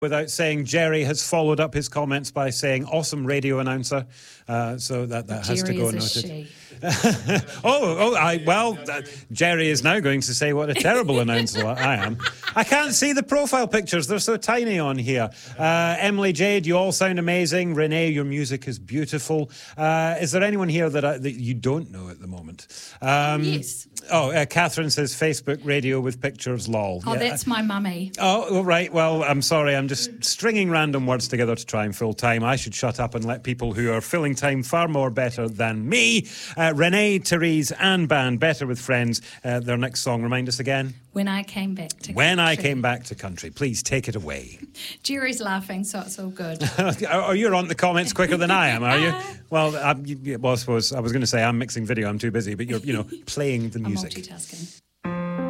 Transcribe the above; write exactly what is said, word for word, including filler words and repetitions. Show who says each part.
Speaker 1: without saying Jerry has followed up his comments by saying awesome radio announcer. Uh, so that, that has to go noted. oh, oh, I, well, uh, Jerry is now going to say what a terrible announcer I am. I can't see the profile pictures. They're so tiny on here. Uh, Emily Jade, you all sound amazing. Renee, your music is beautiful. Uh, is there anyone here that, I, that you don't know at the moment? Um,
Speaker 2: yes.
Speaker 1: Oh, uh, Catherine says Facebook radio with pictures, lol.
Speaker 2: Oh,
Speaker 1: yeah.
Speaker 2: that's my mummy.
Speaker 1: Oh, right. Well, I'm sorry. I'm just stringing random words together to try and fill time. I should shut up and let people who are filling time far more better than me. Uh, Renee, Therese and Band, Better with Friends. Uh, their next song, remind us again.
Speaker 2: When I Came Back to
Speaker 1: When
Speaker 2: Country.
Speaker 1: I Came Back to Country. Please take it away.
Speaker 2: Jerry's laughing, so it's all good.
Speaker 1: Oh, you're on the comments quicker than I am, are you? Well, I'm, well, I suppose I was going to say I'm mixing video. I'm too busy, but you're, you know, playing the music.
Speaker 2: I'm multitasking.